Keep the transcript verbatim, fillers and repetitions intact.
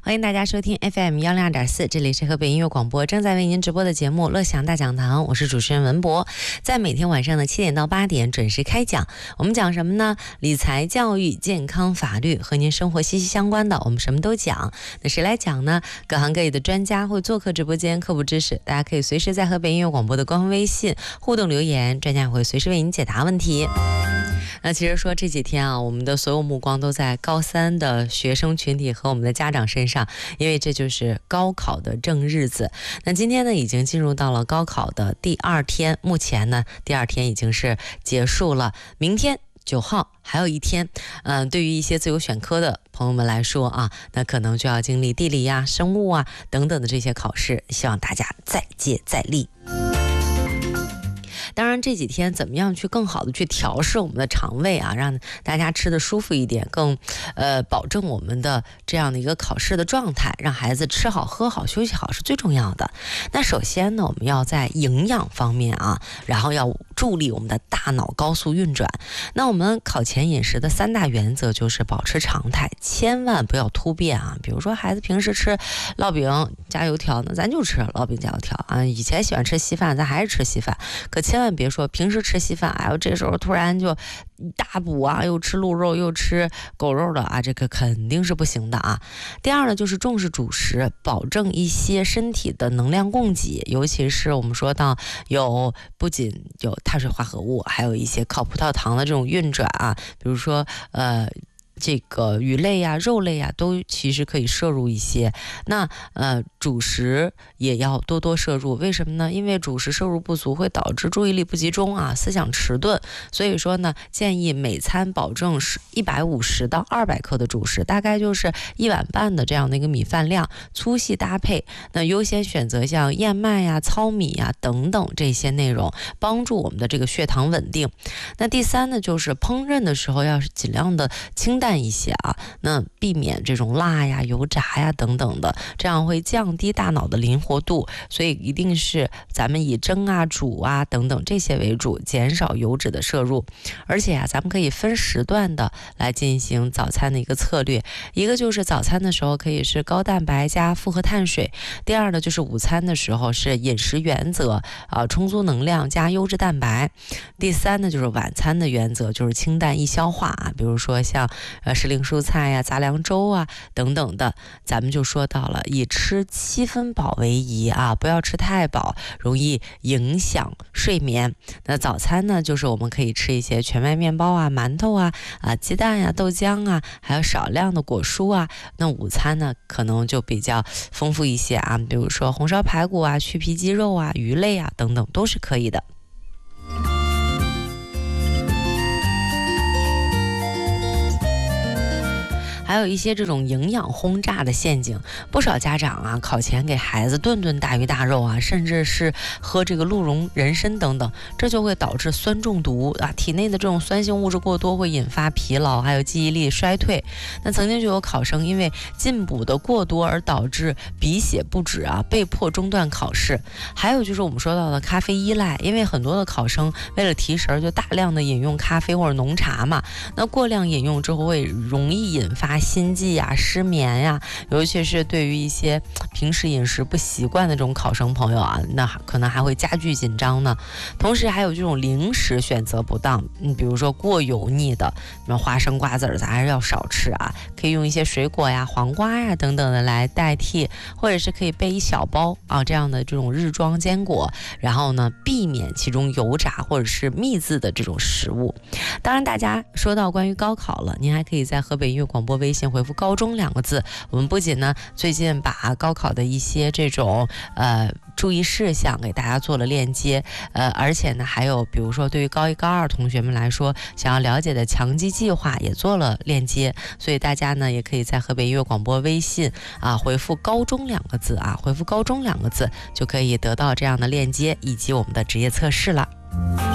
欢迎大家收听 F M 幺零二点四，这里是河北音乐广播正在为您直播的节目《乐享大讲堂》，我是主持人文博，在每天晚上的七点到八点准时开讲。我们讲什么呢？理财、教育、健康、法律，和您生活息息相关的，我们什么都讲。那谁来讲呢？各行各业的专家会做客直播间，科普知识，大家可以随时在河北音乐广播的官方微信互动留言，专家也会随时为您解答问题。那其实说这几天啊，我们的所有目光都在高三的学生群体和我们的家长身上，因为这就是高考的正日子。那今天呢，已经进入到了高考的第二天，目前呢，第二天已经是结束了，明天九号还有一天。嗯、呃，对于一些自由选科的朋友们来说啊，那可能就要经历地理呀、生物啊等等的这些考试，希望大家再接再厉。当然这几天怎么样去更好的去调试我们的肠胃啊，让大家吃的舒服一点，更呃保证我们的这样的一个考试的状态，让孩子吃好喝好休息好是最重要的。那首先呢，我们要在营养方面啊，然后要助力我们的大脑高速运转。那我们考前饮食的三大原则就是保持常态，千万不要突变啊。比如说孩子平时吃烙饼加油条，那咱就吃烙饼加油条啊。以前喜欢吃稀饭，咱还是吃稀饭，可千万别说平时吃稀饭，哎呦这时候突然就大补啊，又吃鹿肉又吃狗肉的啊，这个肯定是不行的啊。第二呢，就是重视主食，保证一些身体的能量供给，尤其是我们说到有不仅有碳水化合物，还有一些靠葡萄糖的这种运转啊，比如说呃这个鱼类呀、肉类呀，都其实可以摄入一些。那呃，主食也要多多摄入。为什么呢？因为主食摄入不足会导致注意力不集中啊，思想迟钝。所以说呢，建议每餐保证是一百五十到二百克的主食，大概就是一碗半的这样的一个米饭量，粗细搭配。那优先选择像燕麦呀、糙米呀等等这些内容，帮助我们的这个血糖稳定。那第三呢，就是烹饪的时候要是尽量的清淡一些啊，那避免这种辣呀、油炸呀等等的，这样会降低大脑的灵活度。所以一定是咱们以蒸啊、煮啊等等这些为主，减少油脂的摄入。而且啊，咱们可以分时段的来进行早餐的一个策略。一个就是早餐的时候可以是高蛋白加复合碳水，第二呢就是午餐的时候是饮食原则啊，充足能量加优质蛋白。第三呢就是晚餐的原则，就是清淡易消化啊，比如说像呃，时令蔬菜呀、杂粮粥啊等等的，咱们就说到了以吃七分饱为宜啊，不要吃太饱，容易影响睡眠。那早餐呢，就是我们可以吃一些全麦面包啊、馒头啊、啊鸡蛋呀、豆浆啊，还有少量的果蔬啊。那午餐呢，可能就比较丰富一些啊，比如说红烧排骨啊、去皮鸡肉啊、鱼类啊等等都是可以的。还有一些这种营养轰炸的陷阱，不少家长啊考前给孩子顿顿大鱼大肉啊，甚至是喝这个鹿茸人参等等，这就会导致酸中毒啊，体内的这种酸性物质过多会引发疲劳，还有记忆力衰退。那曾经就有考生因为进补的过多而导致鼻血不止啊，被迫中断考试。还有就是我们说到的咖啡依赖，因为很多的考生为了提神就大量的饮用咖啡或者浓茶嘛，那过量饮用之后会容易引发心悸呀、失眠呀，尤其是对于一些平时饮食不习惯的这种考生朋友啊，那可能还会加剧紧张呢。同时还有这种零食选择不当，嗯，比如说过油腻的，什么花生、瓜子儿，咱还是要少吃啊。可以用一些水果呀、黄瓜呀等等的来代替，或者是可以备一小包啊这样的这种日装坚果，然后呢避免其中油炸或者是蜜渍的这种食物。当然，大家说到关于高考了，您还可以在河北音乐广播微信回复高中两个字。我们不仅呢最近把高考的一些这种呃注意事项给大家做了链接，呃而且呢还有比如说对于高一高二同学们来说想要了解的强基计划也做了链接，所以大家呢也可以在河北音乐广播微信啊回复高中两个字啊回复高中两个字就可以得到这样的链接以及我们的职业测试了。